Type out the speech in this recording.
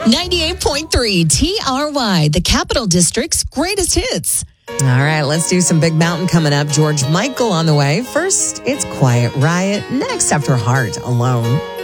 98.3 TRY, the Capital District's greatest hits. All right, let's do some Big Mountain coming up. George Michael on the way. First, it's Quiet Riot. Next, after Heart Alone.